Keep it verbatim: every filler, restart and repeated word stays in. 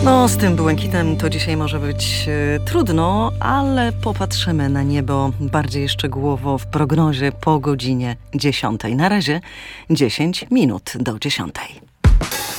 No, z tym błękitem to dzisiaj może być e, trudno, ale popatrzymy na niebo bardziej szczegółowo w prognozie po godzinie dziesiątej. Na razie dziesięć minut do dziesiątej.